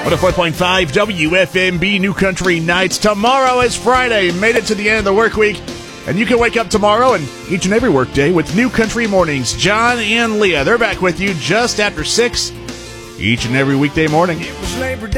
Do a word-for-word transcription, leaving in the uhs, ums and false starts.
one oh four point five W F M B New Country Nights. Tomorrow is Friday. Made it to the end of the work week. And you can wake up tomorrow and each and every workday with New Country Mornings. John and Leah, they're back with you just after six each and every weekday morning. It was Labor Day.